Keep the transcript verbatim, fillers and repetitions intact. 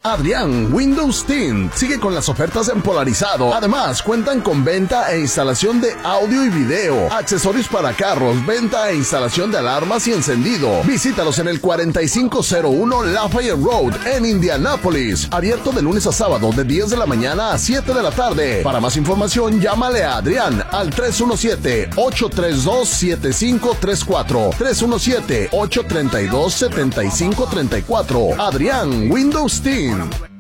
Adrián Windows Tint sigue con las ofertas en Polarizado. Además, cuentan con venta e instalación de audio y video, accesorios para carros, venta e instalación de alarmas y encendido. Visítalos en el cuarenta y cinco cero uno Lafayette Road en Indianápolis. Abierto de lunes a sábado de diez de la mañana a siete de la tarde. Para más información, llámale a Adrián al tres uno siete, ocho tres dos, siete cinco tres cuatro. tres uno siete, ocho tres dos, siete cinco tres cuatro. Adrián Windows Team.